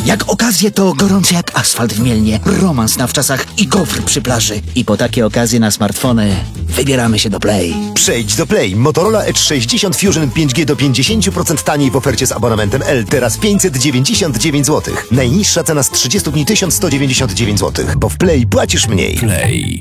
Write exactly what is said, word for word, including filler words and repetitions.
Jak okazje to gorący jak asfalt w Mielnie, romans na wczasach i gofr przy plaży. I po takie okazje na smartfony wybieramy się do Play. Przejdź do Play. Motorola Edge sześćdziesiąt Fusion pięć G do pięćdziesiąt procent taniej w ofercie z abonamentem L. Teraz pięćset dziewięćdziesiąt dziewięć złotych. Najniższa cena z trzydziestu dni tysiąc sto dziewięćdziesiąt dziewięć złotych, bo w Play płacisz mniej. Play.